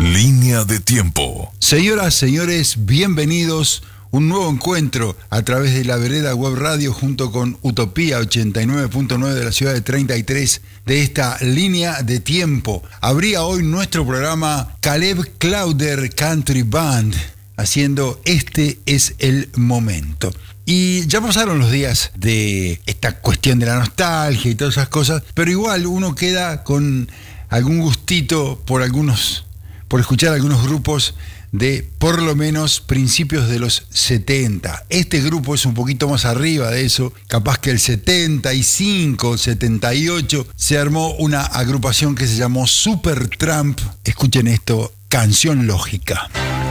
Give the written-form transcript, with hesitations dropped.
Línea de tiempo. Señoras, señores, bienvenidos. Un nuevo encuentro a través de La Vereda Web Radio junto con Utopía 89.9 de la ciudad de 33 de esta línea de tiempo. Abría hoy nuestro programa Caleb Clauder Country Band haciendo Este es el momento. Y ya pasaron los días de esta cuestión de la nostalgia y todas esas cosas, pero igual uno queda con algún gustito por escuchar algunos grupos de por lo menos principios de los 70. Este grupo es un poquito más arriba de eso, capaz que el 75, 78 se armó una agrupación que se llamó Supertramp. Escuchen esto, Canción Lógica.